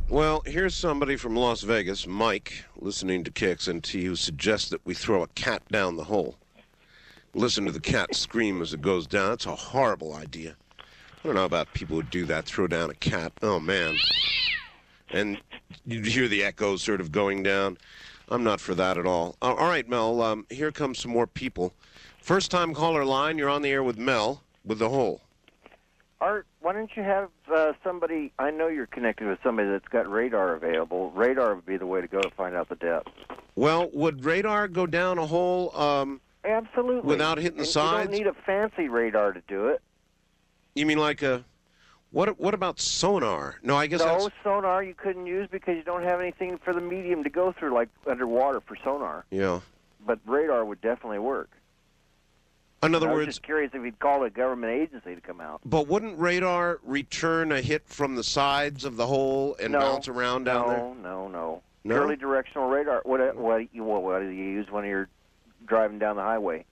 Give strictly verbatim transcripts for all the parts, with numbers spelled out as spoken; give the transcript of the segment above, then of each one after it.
Well, here's somebody from Las Vegas, Mike, listening to K X N T, who suggests that we throw a cat down the hole. Listen to the cat scream as it goes down. It's a horrible idea. I don't know about people who do that, throw down a cat. Oh, man. And you hear the echoes sort of going down. I'm not for that at all. All right, Mel, um, here come some more people. First-time caller line, you're on the air with Mel with the hole. Art, why don't you have uh, somebody, I know you're connected with somebody that's got radar available. Radar would be the way to go to find out the depth. Well, would radar go down a hole um, Absolutely. without hitting the and sides? You don't need a fancy radar to do it. You mean like a... What What about sonar? No, I guess no, that's... sonar you couldn't use because you don't have anything for the medium to go through, like underwater for sonar. Yeah. But radar would definitely work. In other I was words... just curious if he'd call a government agency to come out. But wouldn't radar return a hit from the sides of the hole and no, bounce around down no, there? No, no, no. No? Purely directional radar. What, what, you, what do you use when you're driving down the highway?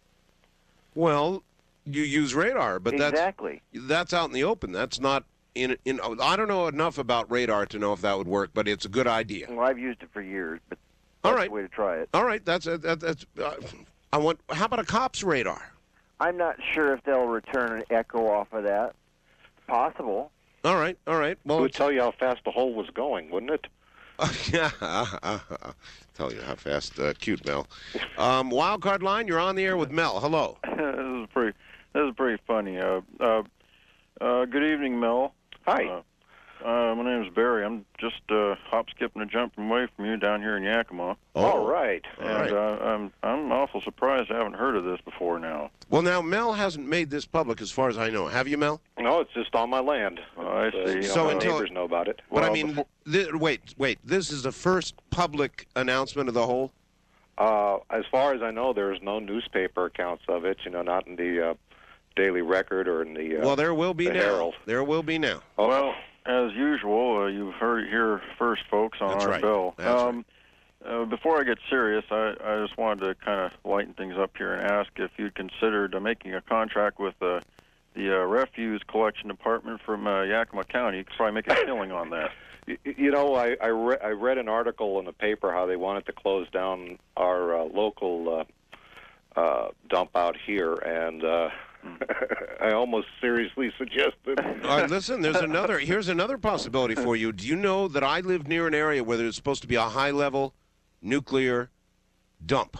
Well, you use radar, but exactly. that's that's out in the open. That's not in in. I don't know enough about radar to know if that would work, but it's a good idea. Well, I've used it for years, but that's all right, the way to try it. All right, that's that, that's. Uh, I want. How about a cop's radar? I'm not sure if they'll return an echo off of that. Possible. All right, all right. Well, it would tell you how fast the hole was going, wouldn't it? Yeah, tell you how fast. Uh, cute, Mel. Um, wild card line. You're on the air with Mel. Hello. this is pretty. This is pretty funny. Uh, uh, uh, good evening, Mel. Hi. Uh, uh, my name is Barry. I'm just uh, hop, skipping, and jumping away from you down here in Yakima. Oh, all right. And all right. Uh, I'm I'm awful surprised I haven't heard of this before now. Well, now Mel hasn't made this public, as far as I know. Have you, Mel? No, it's just on my land. Oh, I Uh, see. you know, So my until- neighbors know about it. But I Well, mean, before- thi- wait, wait. This is the first public announcement of the hole. Uh, as far as I know, there's no newspaper accounts of it. You know, not in the uh, Daily Record or in the. Uh, Well, there will be the now. Herald. There will be now. oh, Well, as usual, uh, you've heard it here first, folks, on That's our right. bill. That's um, uh, before I get serious, I, I just wanted to kind of lighten things up here and ask if you'd considered uh, making a contract with uh, the uh, refuse collection department from uh, Yakima County. You could probably make a killing on that. y- you know, I I, re- I read an article in the paper how they wanted to close down our uh, local uh, uh, dump out here, and uh, I almost seriously suggested. All right, listen, there's another. Here's another possibility for you. Do you know that I live near an area where there's supposed to be a high-level nuclear dump?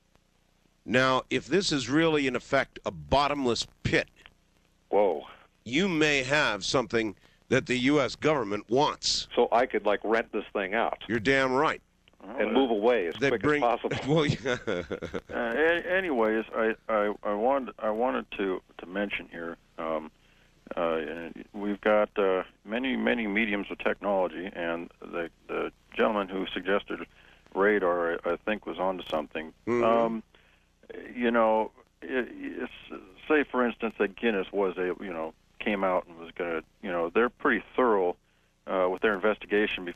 Now, if this is really, in effect, a bottomless pit, Whoa. you may have something that the U S government wants. So I could, like, rent this thing out You're damn right. and move away as That quick bring, as possible. well, yeah. Uh, a- anyways, I, I, I wanted I wanted to, to mention here, um, uh, we've got uh, many many mediums of technology, and the the gentleman who suggested radar, I, I think, was onto something. Mhm. Um, you know, it, it's, say for instance that Guinness was a you know came out and was going to you know they're pretty thorough uh, with their investigation before